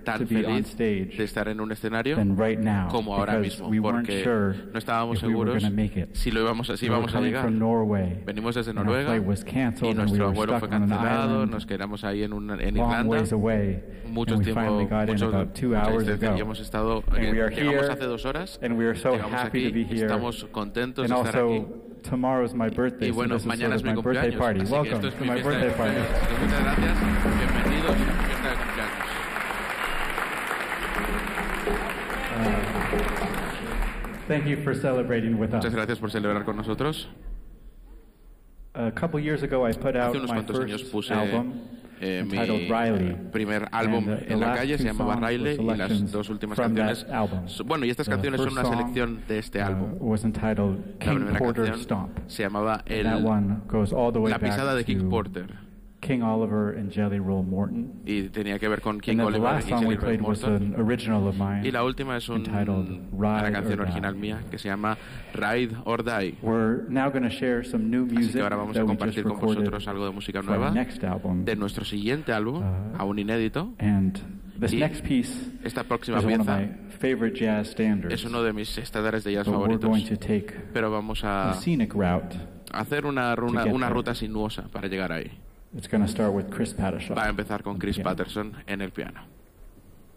tan feliz de estar en un escenario como ahora mismo, porque no estábamos seguros si íbamos a llegar. Venimos desde Noruega y nuestro vuelo fue cancelado, nos quedamos ahí en Irlanda, mucho tiempo, y hemos estado, llegamos hace 2 horas, llegamos aquí, estamos contentos de estar aquí. Tomorrow's my birthday, y bueno, so mañana es mi cumpleaños, party. así Welcome que esto es to mi my fiesta birthday de party. cumpleaños. Muchas gracias, bienvenidos a mi fiesta de cumpleaños. Thank you for celebrating with us. Muchas gracias por celebrar con nosotros. A couple years ago, I put out Hace unos my cuantos años first puse album mi primer álbum en la calle, se llamaba Riley, y las 2 últimas canciones, bueno, y estas canciones son una selección de este álbum. La primera canción se llamaba La pisada de King Porter, King Oliver and Jelly Roll Morton. Y tenía que ver con King Oliver y Jelly Roll Morton. Y la última es una canción original mía que se llama Ride or Die. Así que ahora vamos a compartir con vosotros algo de música nueva de nuestro siguiente álbum, aún inédito. Y esta próxima pieza es uno de mis estándares de jazz favoritos, pero vamos a hacer una ruta sinuosa para llegar ahí. It's going to start with Chris Patterson. Va a empezar con Chris Patterson en el piano.